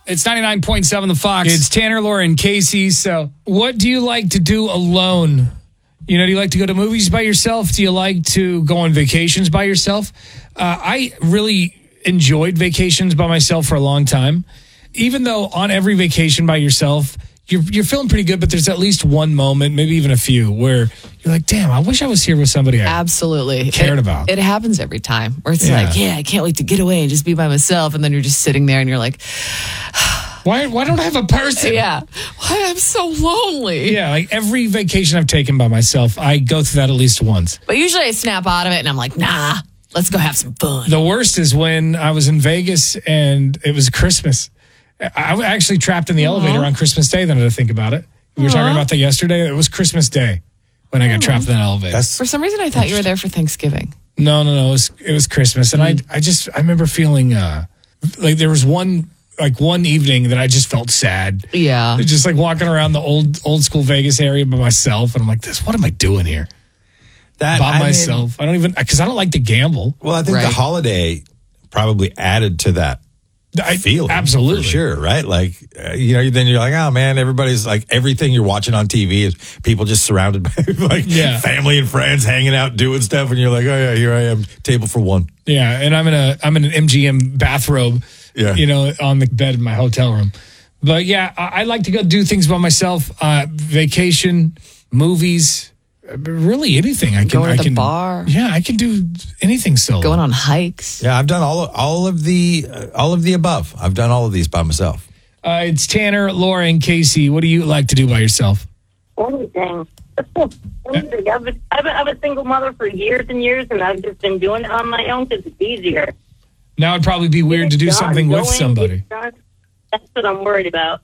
It's 99.7 The Fox. It's Tanner, Laura, and Casey. So what do you like to do alone? You know, do you like to go to movies by yourself? Do you like to go on vacations by yourself? I really enjoyed vacations by myself for a long time. Even though on every vacation by yourself, you're feeling pretty good, but there's at least one moment, maybe even a few, where you're like, damn, I wish I was here with somebody I absolutely cared about. It happens every time where it's like, I can't wait to get away and just be by myself. And then you're just sitting there and you're like, why don't I have a person? Yeah. Why I'm so lonely. Yeah, like every vacation I've taken by myself, I go through that at least once. But usually I snap out of it and I'm like, nah, let's go have some fun. The worst is when I was in Vegas and it was Christmas. I was actually trapped in the elevator on Christmas Day, then I had to think about it. We were talking about that yesterday. It was Christmas Day when I got trapped in that elevator. For some reason, I thought you were there for Thanksgiving. No. It was Christmas. And I remember feeling like there was one evening that I just felt sad. Yeah. Just like walking around the old school Vegas area by myself. And I'm like, what am I doing here? By myself. I don't even, because I don't like to gamble. Well, I think the holiday probably added to that feeling. Absolutely. For sure, right? Like, then you're like, oh man, everybody's like, everything you're watching on TV is people just surrounded by family and friends hanging out, doing stuff. And you're like, oh yeah, here I am, table for one. Yeah. And I'm in an MGM bathrobe, on the bed in my hotel room. But yeah, I like to go do things by myself, vacation, movies, really anything. I can go to the bar. Yeah, I can do anything solo. Going on hikes. Yeah, I've done all of the above. I've done all of these by myself. It's Tanner, Laura, and Casey. What do you like to do by yourself? Anything. I'm a single mother for years and years, and I've just been doing it on my own because it's easier. Now it'd probably be weird to do something with somebody. That's what I'm worried about.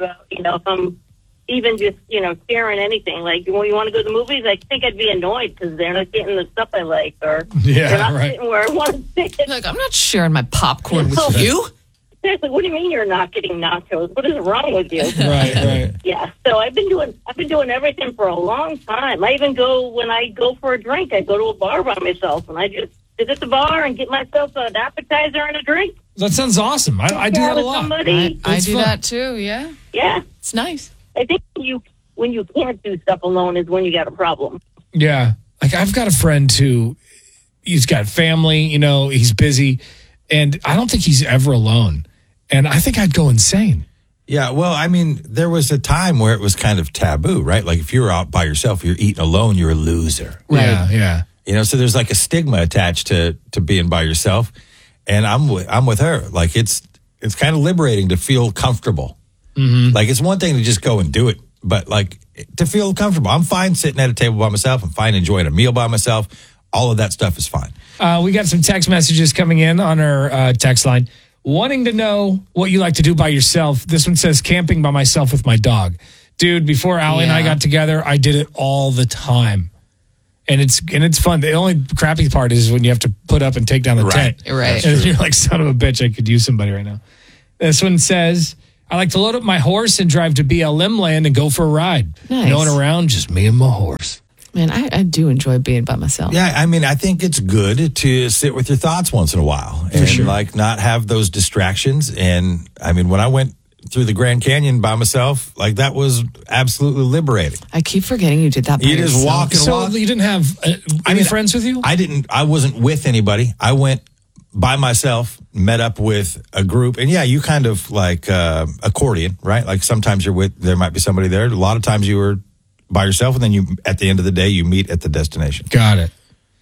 If I'm even just, sharing anything. Like, when you want to go to the movies, I think I'd be annoyed because they're not getting the stuff I like, or they're not sitting where I want to sit. Like, I'm not sharing my popcorn with you. Seriously, what do you mean you're not getting nachos? What is wrong with you? Right. Yeah, so I've been doing everything for a long time. I even when I go for a drink, I go to a bar by myself, and I just sit at the bar and get myself an appetizer and a drink. That sounds awesome. I do that a lot. I do that too, yeah. Yeah. It's nice. I think when you can't do stuff alone is when you got a problem. Yeah. Like, I've got a friend who, he's got family, he's busy, and I don't think he's ever alone. And I think I'd go insane. Yeah, well, I mean, there was a time where it was kind of taboo, right? Like, if you were out by yourself, you're eating alone, you're a loser. Right. Yeah. So there's like a stigma attached to being by yourself. And I'm with her. Like, it's kind of liberating to feel comfortable. Mm-hmm. Like, it's one thing to just go and do it, but like to feel comfortable. I'm fine sitting at a table by myself. I'm fine enjoying a meal by myself. All of that stuff is fine. We got some text messages coming in on our text line wanting to know what you like to do by yourself. This one says camping by myself with my dog. Dude, before Allie and I got together, I did it all the time. And it's fun. The only crappy part is when you have to put up and take down the tent. Right. And you're like, son of a bitch, I could use somebody right now. This one says, I like to load up my horse and drive to BLM land and go for a ride. Nice. No one around, just me and my horse. Man, I do enjoy being by myself. Yeah, I mean, I think it's good to sit with your thoughts once in a while and like not have those distractions. And I mean, when I went through the Grand Canyon by myself, like that was absolutely liberating. I keep forgetting you did that by yourself. Just walk and walk. So you didn't have any friends with you? I wasn't with anybody. I went by myself, met up with a group, and you kind of like accordion, right? Like sometimes there might be somebody there. A lot of times you were by yourself, and then at the end of the day, you meet at the destination. Got it.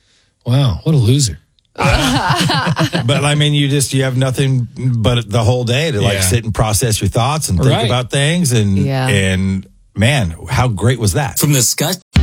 Wow, what a loser. But I mean, you have nothing but the whole day to like sit and process your thoughts and think about things, and man, how great was that? From the Scott